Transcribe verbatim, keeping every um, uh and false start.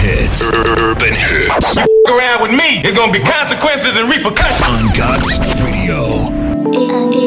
hits. Urban hits. Around with me, it's gonna be consequences and repercussions. On Gots Radio.